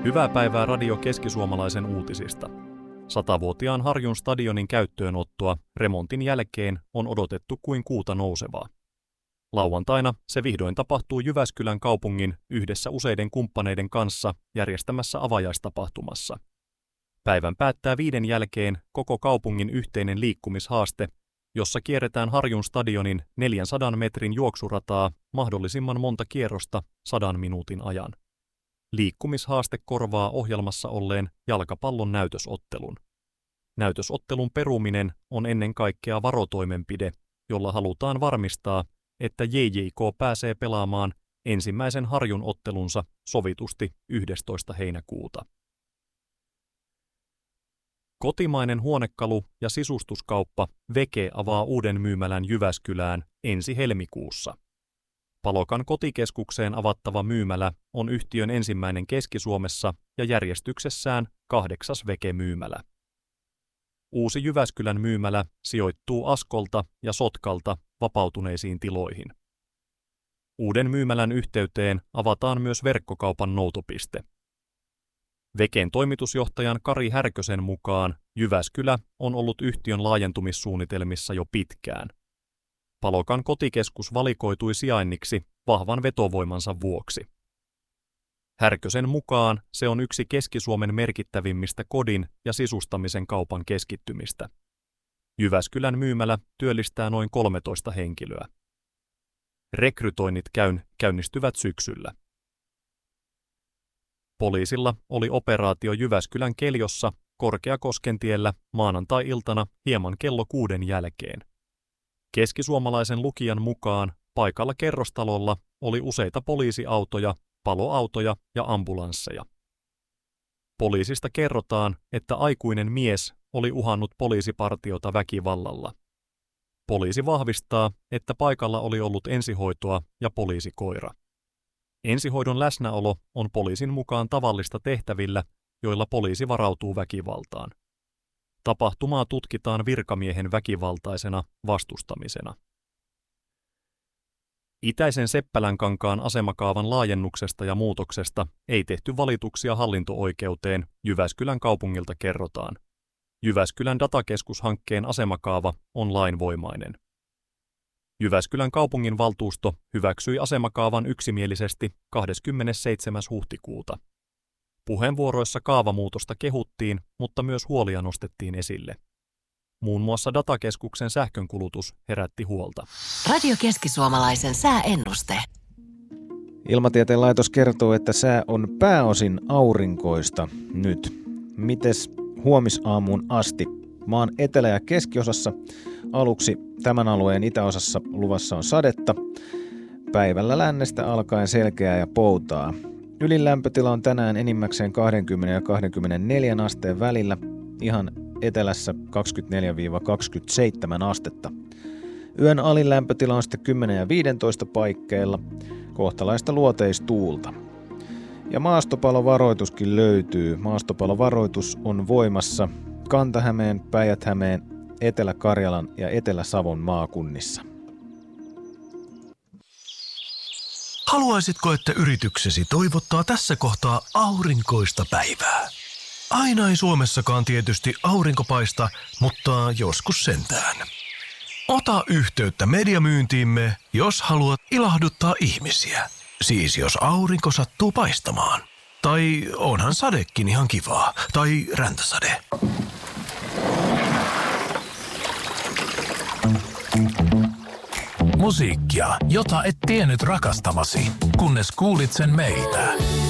Hyvää päivää Radio Keski-Suomalaisen uutisista. 100-vuotiaan Harjun stadionin käyttöönottoa remontin jälkeen on odotettu kuin kuuta nousevaa. Lauantaina se vihdoin tapahtuu Jyväskylän kaupungin yhdessä useiden kumppaneiden kanssa järjestämässä avajaistapahtumassa. Päivän päättää 5 jälkeen koko kaupungin yhteinen liikkumishaaste, jossa kierretään Harjun stadionin 400 metrin juoksurataa mahdollisimman monta kierrosta 100 minuutin ajan. Liikkumishaaste korvaa ohjelmassa olleen jalkapallon näytösottelun. Näytösottelun peruminen on ennen kaikkea varotoimenpide, jolla halutaan varmistaa, että JJK pääsee pelaamaan ensimmäisen Harjun ottelunsa sovitusti 11. heinäkuuta. Kotimainen huonekalu- ja sisustuskauppa Veke avaa uuden myymälän Jyväskylään ensi helmikuussa. Palokan kotikeskukseen avattava myymälä on yhtiön ensimmäinen Keski-Suomessa ja järjestyksessään 8. Veke-myymälä. Uusi Jyväskylän myymälä sijoittuu Askolta ja Sotkalta vapautuneisiin tiloihin. Uuden myymälän yhteyteen avataan myös verkkokaupan noutopiste. Veken toimitusjohtajan Kari Härkösen mukaan Jyväskylä on ollut yhtiön laajentumissuunnitelmissa jo pitkään. Palokan kotikeskus valikoitui sijainniksi vahvan vetovoimansa vuoksi. Härkösen mukaan se on yksi Keski-Suomen merkittävimmistä kodin ja sisustamisen kaupan keskittymistä. Jyväskylän myymälä työllistää noin 13 henkilöä. Rekrytoinnit käynnistyvät syksyllä. Poliisilla oli operaatio Jyväskylän Keljossa Korkeakoskentiellä maanantai-iltana hieman kello 6 jälkeen. Keskisuomalaisen lukijan mukaan paikalla kerrostalolla oli useita poliisiautoja, paloautoja ja ambulansseja. Poliisista kerrotaan, että aikuinen mies oli uhannut poliisipartiota väkivallalla. Poliisi vahvistaa, että paikalla oli ollut ensihoitoa ja poliisikoira. Ensihoidon läsnäolo on poliisin mukaan tavallista tehtävillä, joilla poliisi varautuu väkivaltaan. Tapahtumaa tutkitaan virkamiehen väkivaltaisena vastustamisena. Itäisen Seppälänkankaan asemakaavan laajennuksesta ja muutoksesta ei tehty valituksia hallinto-oikeuteen, Jyväskylän kaupungilta kerrotaan. Jyväskylän datakeskushankkeen asemakaava on lainvoimainen. Jyväskylän kaupungin valtuusto hyväksyi asemakaavan yksimielisesti 27. huhtikuuta. Puheenvuoroissa kaavamuutosta kehuttiin, mutta myös huolia nostettiin esille. Muun muassa datakeskuksen sähkönkulutus herätti huolta. Radio Keski-Suomalaisen sääennuste. Ilmatieteen laitos kertoo, että sää on pääosin aurinkoista nyt. Mites huomisaamuun asti? Maan etelä- ja keskiosassa aluksi tämän alueen itäosassa luvassa on sadetta. Päivällä lännestä alkaen selkeää ja poutaa. Ylin lämpötila on tänään enimmäkseen 20 ja 24 asteen välillä, ihan etelässä 24-27 astetta. Yön alin lämpötila on sitten 10 ja 15 paikkeilla, kohtalaista luoteistuulta. Ja maastopalovaroituskin löytyy. Maastopalovaroitus on voimassa Kanta-Hämeen, Päijät-Hämeen, Etelä-Karjalan ja Etelä-Savon maakunnissa. Haluaisitko, että yrityksesi toivottaa tässä kohtaa aurinkoista päivää? Aina ei Suomessakaan tietysti aurinko paista, mutta joskus sentään. Ota yhteyttä mediamyyntiimme, jos haluat ilahduttaa ihmisiä. Siis jos aurinko sattuu paistamaan. Tai onhan sadekin ihan kivaa. Tai räntäsade. Musiikkia, jota et tiennyt rakastavasi, kunnes kuulit sen meiltä.